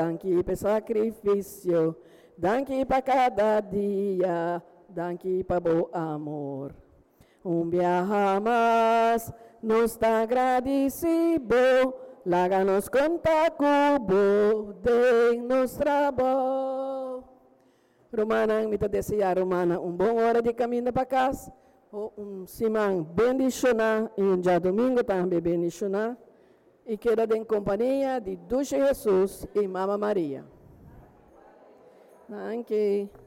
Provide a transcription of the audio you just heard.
Danke para sacrifício, danke para cada dia, danke para bom amor. Dia mais, nos está agradecido, láganos conta cubo de nossa boa. Romana, me desejar, Romana, bom hora de caminho para casa, semana bendicionar e dia domingo também bendicionar. E queda em companhia de Duce Jesus e Mama Maria. Danke.